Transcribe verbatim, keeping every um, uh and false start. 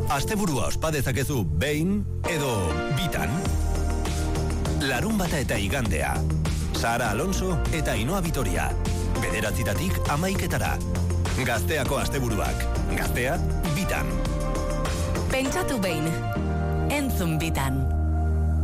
Asteburua ospa dezakezu behin edo bitan. Larunbata eta igandea. Sara Alonso eta Ainhoa Vitoria. Bederatzitatik hamaiketara. Gazteako asteburuak. Gaztea bitan. Pentsatu behin. Entzun bitan.